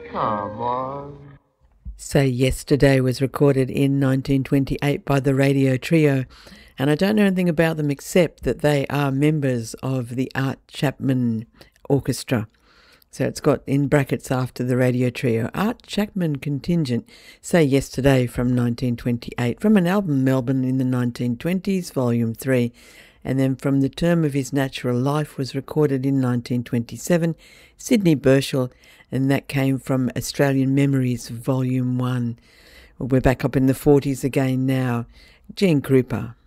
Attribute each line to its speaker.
Speaker 1: Come on.
Speaker 2: Say Yesterday was recorded in 1928 by the Radio Trio, and I don't know anything about them except that they are members of the Art Chapman Orchestra. So it's got in brackets after the Radio Trio, Art Chapman Contingent, Say Yesterday from 1928, from an album Melbourne in the 1920s, Volume 3, and then From the Term of His Natural Life was recorded in 1927, Sydney Burchell, and that came from Australian Memories, Volume 1. We're back up in the 40s again now. Gene Krupa.